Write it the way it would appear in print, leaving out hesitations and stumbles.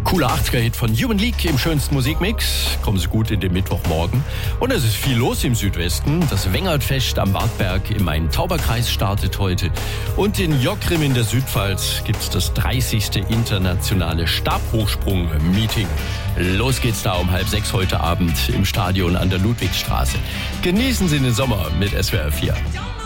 Cooler 80er-Hit von Human League im schönsten Musikmix. Kommen Sie gut in den Mittwochmorgen. Und es ist viel los im Südwesten. Das Wengertfest am Wartberg im Main-Tauber-Kreis startet heute. Und in Jockrim in der Südpfalz gibt es das 30. internationale Stabhochsprung-Meeting. Los geht's da um 5:30 heute Abend im Stadion an der Ludwigstraße. Genießen Sie den Sommer mit SWR 4.